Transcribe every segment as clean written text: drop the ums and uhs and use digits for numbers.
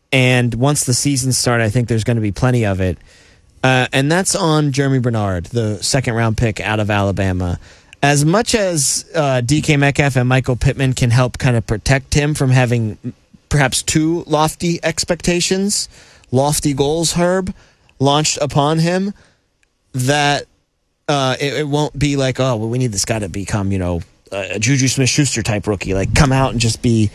And once the season starts, I think there's going to be plenty of it. And that's on Jeremy Bernard, the second-round pick out of Alabama. As much as DK Metcalf and Michael Pittman can help kind of protect him from having perhaps too lofty expectations, lofty goals, Herb, launched upon him, that it won't be like, oh, well, we need this guy to become, a Juju Smith-Schuster type rookie. Like, come out and just be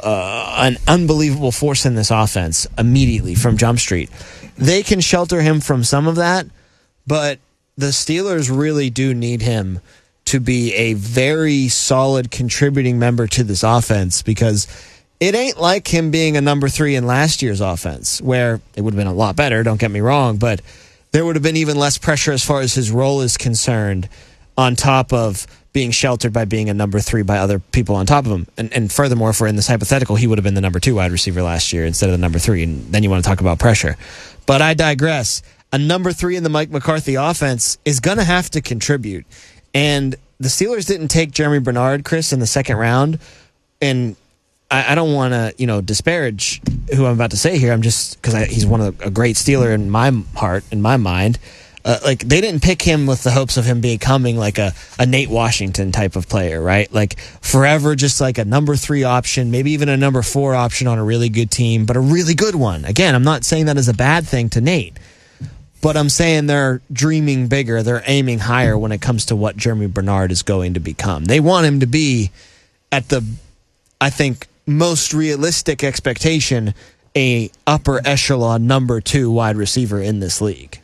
an unbelievable force in this offense immediately from Jump Street. They can shelter him from some of that, but the Steelers really do need him to be a very solid contributing member to this offense, because it ain't like him being a number 3 in last year's offense, where it would have been a lot better, don't get me wrong, but there would have been even less pressure as far as his role is concerned, on top of being sheltered by being a number 3 by other people on top of him. And furthermore, if we're in this hypothetical, he would have been the number 2 wide receiver last year instead of the number 3, and then you want to talk about pressure. But I digress. A number 3 in the Mike McCarthy offense is going to have to contribute. And the Steelers didn't take Jeremy Bernard, Chris, in the second round. And I don't want to, disparage who I'm about to say here. I'm just, because he's a great Steeler in my heart, in my mind. They didn't pick him with the hopes of him becoming like a Nate Washington type of player, right? Like forever just like a number 3 option, maybe even a number 4 option on a really good team, but a really good one. Again, I'm not saying that as a bad thing to Nate, but I'm saying they're dreaming bigger. They're aiming higher when it comes to what Jeremy Bernard is going to become. They want him to be at the, I think, most realistic expectation, a upper echelon number 2 wide receiver in this league.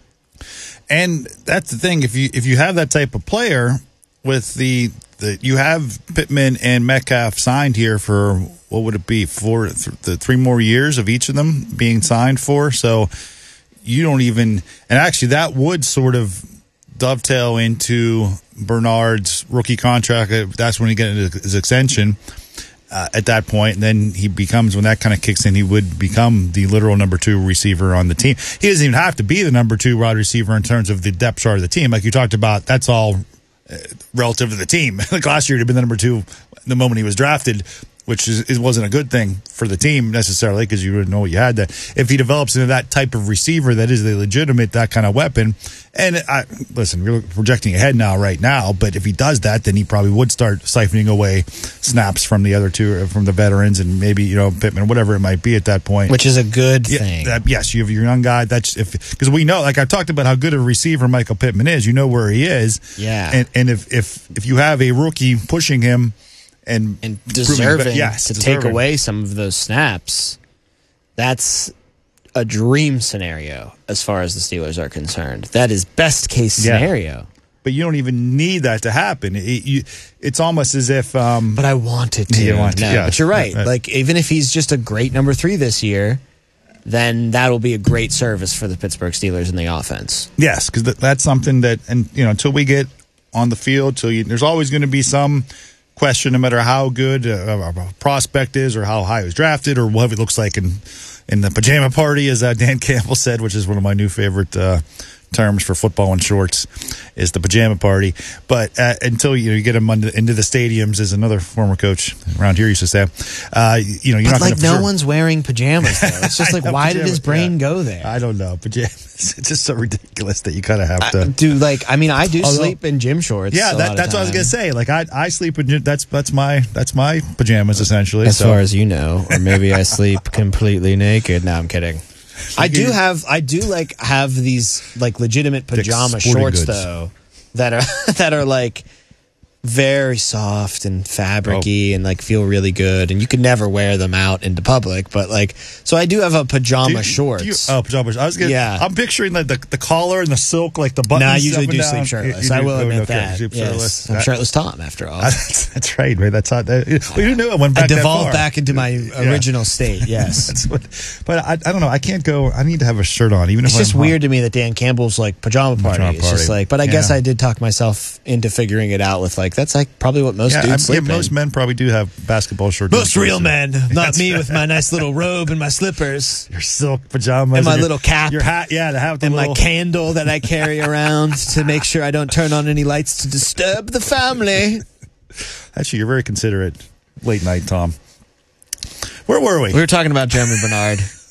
And that's the thing. If you have that type of player, with you have Pittman and Metcalf signed here for, what would it be, for the 3 more years of each of them being signed for. So you don't even, and actually that would sort of dovetail into Bernard's rookie contract. That's when he gets into his extension. At that point, and then he becomes, when that kind of kicks in, he would become the literal number 2 receiver on the team. He doesn't even have to be the number 2 wide receiver in terms of the depth chart of the team. Like you talked about, that's all relative to the team. Like last year, he'd been the number 2 the moment he was drafted, which wasn't a good thing for the team necessarily, because you wouldn't know what you had. That if he develops into that type of receiver that is a legitimate, that kind of weapon, and listen, we're projecting ahead right now, but if he does that, then he probably would start siphoning away snaps from the other 2, from the veterans, and maybe Pittman, whatever it might be at that point, which is a good thing. Yes, you have your young guy. That's because we know, like I talked about how good a receiver Michael Pittman is. You know where he is. Yeah, and if you have a rookie pushing him. And deserving to take away some of those snaps, that's a dream scenario as far as the Steelers are concerned. That is best case scenario. But you don't even need that to happen. It's almost as if... but I want it to. But you're right. Like, even if he's just a great number 3 this year, then that'll be a great service for the Pittsburgh Steelers in the offense. Yes, because that's something that... And, until we get on the field, there's always going to be some... question, no matter how good a prospect is or how high he was drafted or what it looks like in the pajama party, as Dan Campbell said, which is one of my new favorite terms for football and shorts, is the pajama party. But until you get them into the stadiums, as another former coach around here used to say, you're but not going to. No one's wearing pajamas though. It's just like, why did his brain go there? I don't know. Pajamas. It's just so ridiculous that you kind of have to I do sleep in gym shorts. Yeah, that's what I was gonna say. Like I sleep in that's my pajamas essentially. As far as you know, or maybe I sleep completely naked. No, I'm kidding. I do have these like legitimate pajama shorts though that are like very soft and fabricy and like feel really good, and you could never wear them out into public, but like, so I do have a pajama shorts. Pajamas. I'm picturing the collar and the silk, like the buttons. No, I usually do sleep shirtless. I will admit that. Yes. I'm shirtless Tom, after all. That's right, man. That's how we knew it went back. I devolved back into my original state. Yes, but I don't know. I can't go. I need to have a shirt on, even if it's just weird to me that Dan Campbell's like pajama party. It's just like, but I guess I did talk myself into figuring it out with like, that's like probably what most dudes sleep in. Most men probably do have basketball shorts. Most real men, not me with my nice little robe and my slippers, your silk pajamas, and my little cap, your hat, the hat, and my candle that I carry around to make sure I don't turn on any lights to disturb the family. Actually, you're very considerate. Late night, Tom. Where were we? We were talking about Jeremy Bernard.